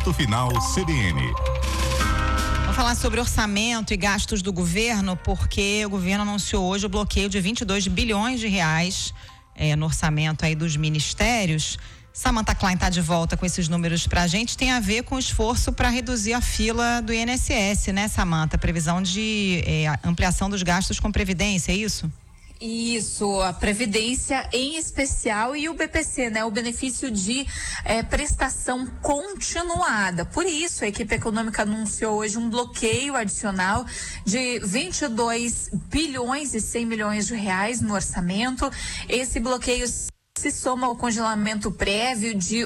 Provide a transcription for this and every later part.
Ponto Final CBN. Vamos falar sobre orçamento e gastos do governo, porque o governo anunciou hoje o bloqueio de 22 bilhões de reais no orçamento aí dos ministérios. Samantha Klein está de volta com esses números para a gente. Tem a ver com o esforço para reduzir a fila do INSS, né, Samantha? Previsão de ampliação dos gastos com previdência, é isso? Isso, a Previdência em especial e o BPC, né? O benefício de prestação continuada. Por isso, a equipe econômica anunciou hoje um bloqueio adicional de 22 bilhões e 100 milhões de reais no orçamento. Esse bloqueio se soma ao congelamento prévio de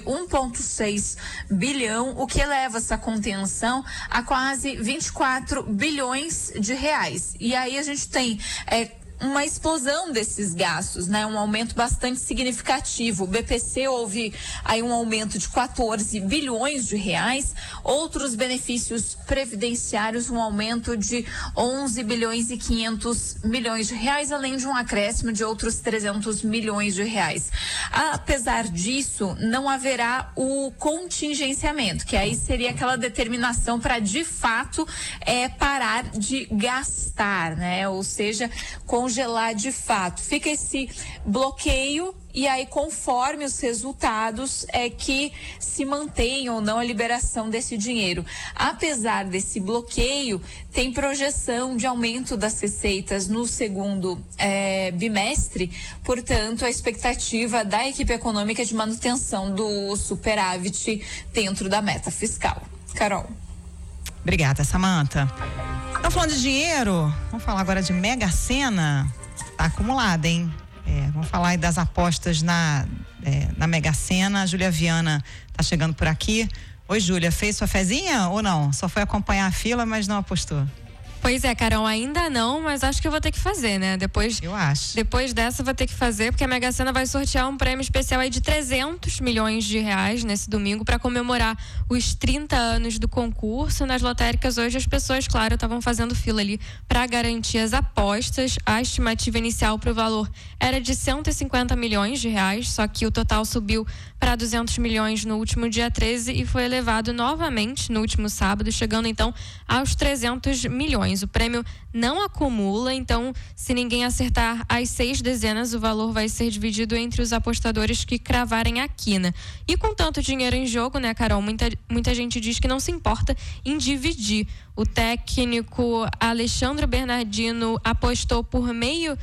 1,6 bilhão, o que eleva essa contenção a quase 24 bilhões de reais. E aí a gente tem uma explosão desses gastos, né? Um aumento bastante significativo. O BPC houve aí um aumento de 14 bilhões de reais, outros benefícios previdenciários um aumento de 11 bilhões e 500 milhões de reais, além de um acréscimo de outros 300 milhões de reais. Apesar disso, não haverá o contingenciamento, que aí seria aquela determinação para de fato parar de gastar, né? Ou seja, congelar de fato. Fica esse bloqueio e aí, conforme os resultados, que se mantém ou não a liberação desse dinheiro. Apesar desse bloqueio, tem projeção de aumento das receitas no segundo bimestre, portanto, a expectativa da equipe econômica de manutenção do superávit dentro da meta fiscal. Carol. Obrigada, Samantha. Estamos falando de dinheiro, vamos falar agora de Mega Sena. Tá acumulada, hein? Vamos falar aí das apostas na Mega Sena. A Júlia Viana tá chegando por aqui. Oi, Júlia, fez sua fezinha ou não? Só foi acompanhar a fila, mas não apostou? Pois é, Carol, ainda não, mas acho que eu vou ter que fazer, né? Eu acho. Depois dessa eu vou ter que fazer, porque a Mega Sena vai sortear um prêmio especial aí de 300 milhões de reais nesse domingo para comemorar os 30 anos do concurso. Nas lotéricas hoje as pessoas, claro, estavam fazendo fila ali para garantir as apostas. A estimativa inicial para o valor era de 150 milhões de reais, só que o total subiu para 200 milhões no último dia 13 e foi elevado novamente no último sábado, chegando então aos 300 milhões. O prêmio não acumula, então se ninguém acertar as 6 dezenas, o valor vai ser dividido entre os apostadores que cravarem a quina. E com tanto dinheiro em jogo, né, Carol, muita gente diz que não se importa em dividir. O técnico Alexandre Bernardino apostou por meio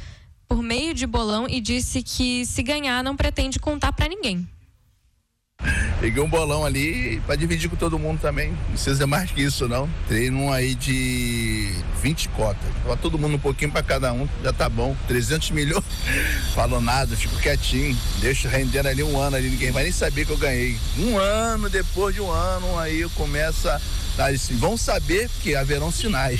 de bolão e disse que se ganhar não pretende contar para ninguém. Peguei um bolão ali para dividir com todo mundo também. Não precisa mais que isso, não. Treino um aí de 20 cotas. Pra todo mundo um pouquinho para cada um, já tá bom. 300 milhões. Falo nada, fico quietinho. Deixo rendendo ali um ano ali. Ninguém vai nem saber que eu ganhei. Um ano, depois de um ano, aí eu começo a dar assim. Vão saber que haverão sinais.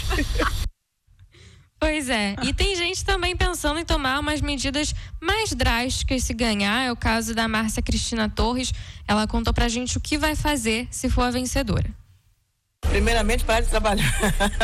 Pois é, e tem gente também pensando em tomar umas medidas mais drásticas se ganhar. É o caso da Márcia Cristina Torres. Ela contou pra gente o que vai fazer se for a vencedora. Primeiramente, parar de trabalhar.